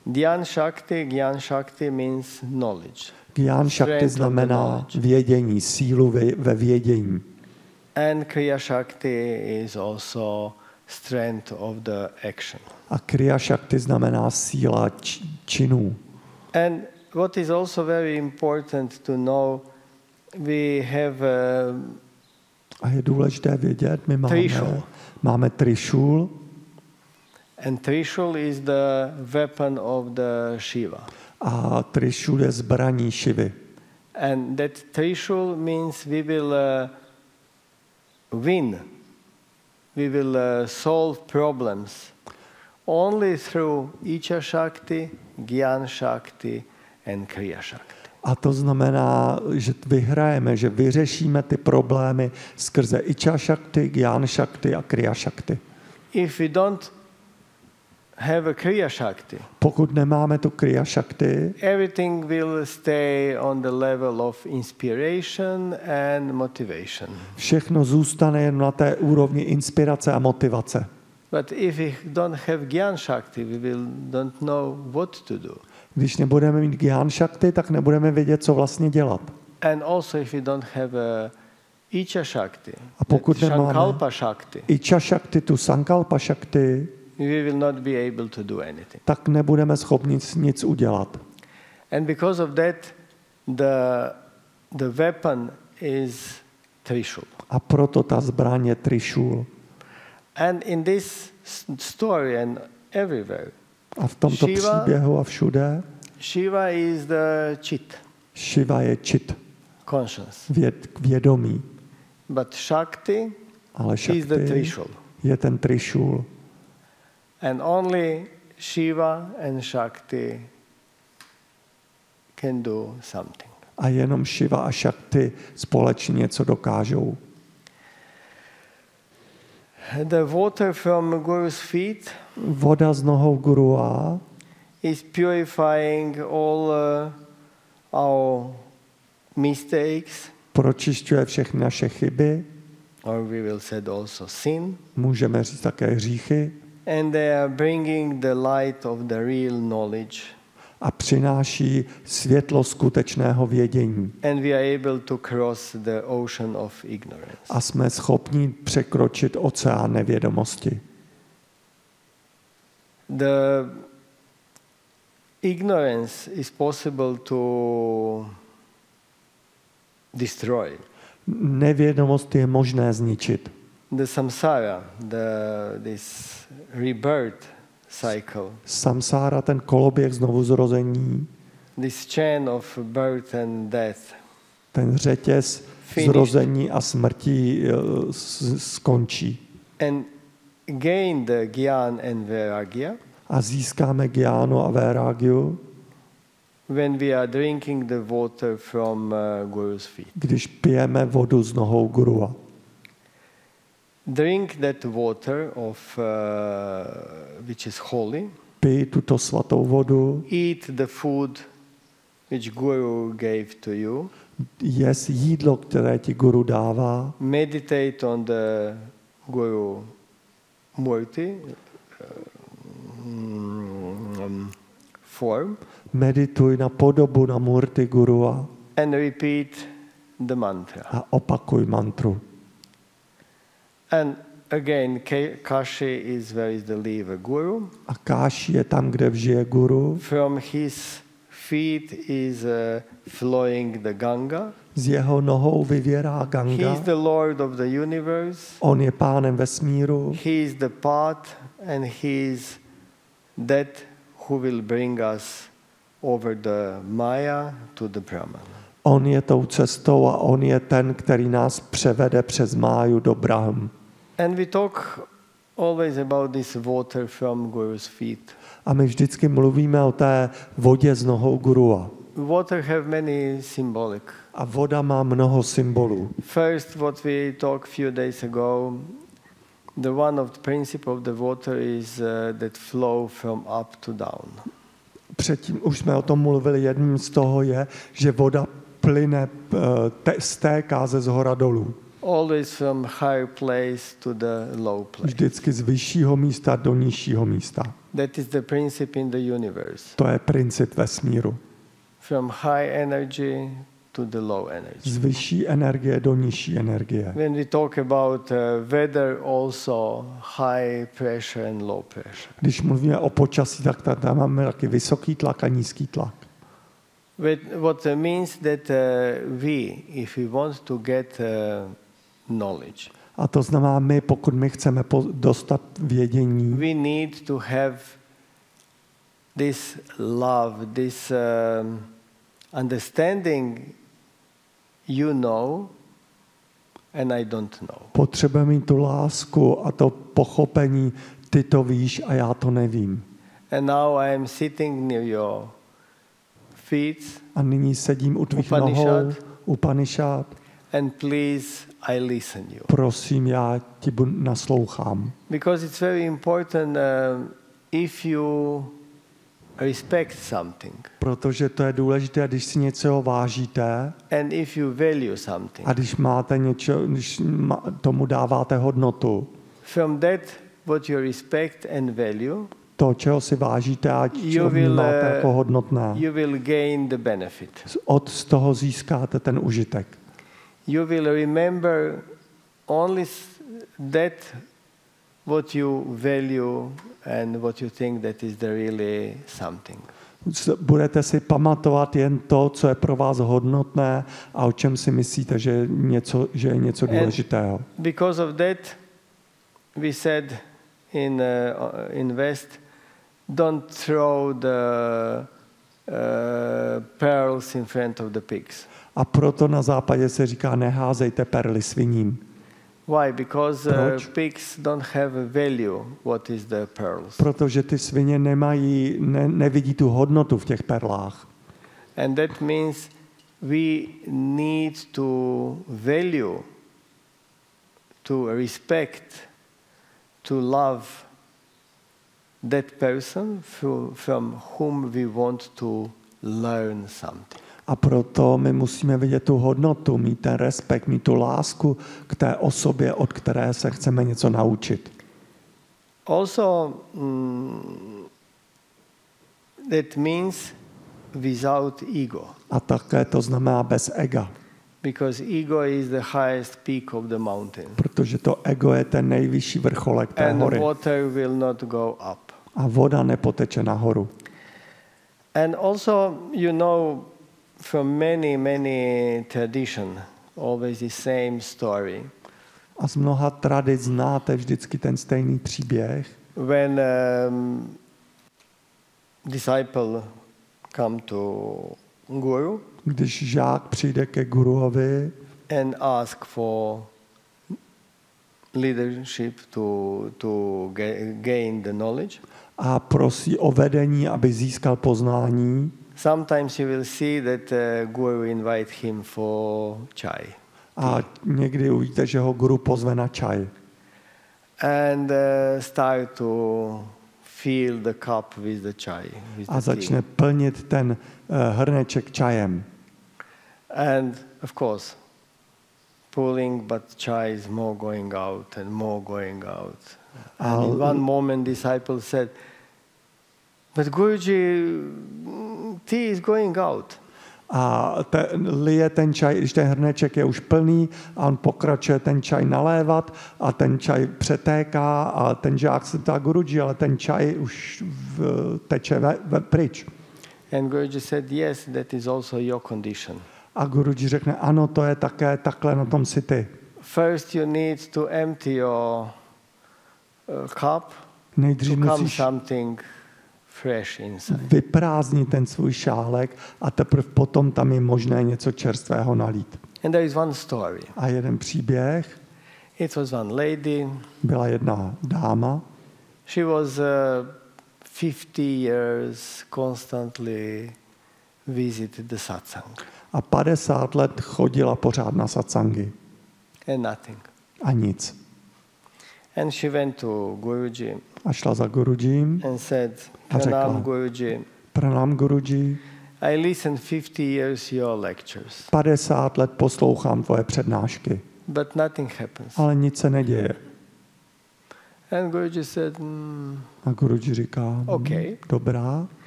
Gyan Shakti means knowledge. Gyan Shakti znamená vědění, sílu ve vědění. And Kriya Shakti is also strength of the action. A Kriya Shakti znamená síla činů. And what is also very important to know, we have a je důležité vědět, my máme Trishul. And Trishul is the weapon of the Shiva. A Trishul je zbraní Šivy. And that Trishul means we will win. We will solve problems only through Icha Shakti, Gyan Shakti and Kriya Shakti. A to znamená, že vyhrajeme, že vyřešíme ty problémy skrze Icha Shakti, Gyan Shakti a Kriya Shakti. If we don't have a Kriya Shakti, pokud nemáme tu Kriya Shakti, everything will stay on the level of inspiration and motivation. Všechno zůstane jen na té úrovni inspirace a motivace. But if we don't have Gyan Shakti, we don't know what to do. Když nebudeme mít Gyan Shakti, tak nebudeme vědět, co vlastně dělat. And also if we don't have a Icha Shakti, a pokud nemáme Sankalpa Shakti, Icha Shakti, tu Sankalpa Shakti, we will not be able to do anything. Tak nebudeme schopni nic udělat. And because of that, the weapon is Trishul. A proto ta zbraň je Trishul. And in this story and everywhere, a v tomto příběhu a všude, Shiva is the chit. Shiva je chit. Conscious. Vědomí. But Shakti, ale Shakti is the Trishul. Je ten Trishul. And only Shiva and Shakti can do something. A jenom Shiva a Shakti společně něco dokážou. The water from Guru's feet, voda z nohou Gurua, is purifying all our mistakes. Pročišťuje všechny naše chyby. Or we will say also sin. Můžeme říct také hříchy. And they are bringing the light of the real knowledge. A přináší světlo skutečného vědění. And we are able to cross the ocean of ignorance. A jsme schopni překročit oceán nevědomosti. The ignorance is possible to destroy. Nevědomost je možné zničit. The samsara, this rebirth cycle. Samsára, ten koloběh znovuzrození. This chain of birth and death. Ten řetěz zrození a smrti skončí. And gain the gyan and vairagya. A získáme gyánu a vairagyu. When we are drinking the water from Guru's feet. Když pijeme vodu z nohou Gurua. Drink that water of which is holy. Pij tuto svatou vodu. Eat the food which Guru gave to you. Jes jídlo, které ti Guru dává. Meditate on the Guru Murti form. Medituj na podobu, na murti Gurua. And repeat the mantra. A opakuj mantru. And again, Kashi is where is the liver Guru. A Káši je tam, kde žije Guru. From his feet is flowing the Ganga. Z jeho nohou vyvěrá Ganga. He is the Lord of the universe. On je pánem vesmíru. He is the path and he is that who will bring us over the Maya to the Brahman. On je tou cestou a on je ten, který nás převede přes Máju do Brahman. And we talk always about this water from Guru's feet. A my vždycky mluvíme o té vodě z nohou Gurua. Water have many symbolic. A voda má mnoho symbolů. First, what we talked few days ago, the one of the principle of the water is that flow from up to down. Předtím už jsme o tom mluvili, jedním z toho je, že voda plyne, stéká ze zhora dolů. Always from higher place to the low place. Vždycky z vyššího místa do nižšího místa. That is the principle in the universe. To je princip vesmíru. From high energy to the low energy. Z vyšší energie do nižší energie. When we talk about weather, also high pressure and low pressure. Když mluvíme o počasí, tak tam máme taky vysoký tlak a nízký tlak. What means that if we want to get knowledge, a to znamená, pokud my chceme dostat vědění, we need to have this love, this understanding, you know, and I don't know. Potřebujeme mít tu lásku a to pochopení, ty to víš a já to nevím. And now I am sitting near your feet. A nyní sedím u tvých nohou, Upanishad. And please, I listen you. Prosím, já ti naslouchám. Because it's very important if you respect something. Protože to je důležité, když si něco vážíte. And if you value something. A když máte něco, když tomu dáváte hodnotu. From that what you respect and value. To, čeho si vážíte a čeho vnímáte jako hodnotné. You will gain the benefit. Z toho získáte ten užitek. You will remember only that what you value and what you think that is the really something. Budete si pamatovat jen to, co je pro vás hodnotné a o čem si myslíte, že je něco důležitého. Because of that, we said in West, don't throw the pearls in front of the pigs. A proto na západě se říká, neházejte perly sviním. Why? Because pigs don't have a value. What is the pearls? Protože ty svině nevidí tu hodnotu v těch perlách. And that means we need to value, to respect, to love that person from whom we want to learn something. A proto my musíme vidět tu hodnotu, mít ten respekt, mít tu lásku k té osobě, od které se chceme něco naučit. Also, that means without ego. A také to znamená bez ega. Because ego is the highest peak of the mountain. Protože to ego je ten nejvyšší vrcholek té hory. And water will not go up. A voda nepoteče nahoru. And also, you know, from many tradition, always the same story. A z mnoha tradic znáte vždycky ten stejný příběh. When disciple come to guru, když žák přijde ke guruovi and ask for leadership to gain the knowledge, a prosí o vedení, aby získal poznání. Sometimes you will see that guru invite him for chai. A někdy uvidíte, že ho guru pozve na čaj. And start to fill the cup with the chai. A začne plnit ten hrneček čajem. And of course, pulling, but chai is more going out and more going out. And in one moment, disciple said, "But Guruji, tea is going out." A lije ten čaj, když ten hrneček je už plný a on pokračuje ten čaj nalévat a ten čaj přetéká a ten žák se ptá Guruji, ale ten čaj už teče pryč. And Guruji said, yes, that is also your condition. A Guruji řekne, ano, to je také takhle, na tom si ty. First you need to empty your cup nejdřív to come musíš something fresh inside. Vyprázdnit ten svůj šálek a teprve potom tam je možné něco čerstvého nalít. And there is one story. A jeden příběh. It was one lady. Byla jedna dáma. She was 50 years constantly visited the satsang. A 50 let chodila pořád na satsangy. And nothing. A nic. And she went to Guruji. A šla za Gurujím. And said, Pranam Guruji. Pranam Guruji. I listened 50 years your lectures. 50 let poslouchám tvoje přednášky. but nothing happens. Ale nic se neděje. And Guruji said, A Guruji říká, okay. Dobrá,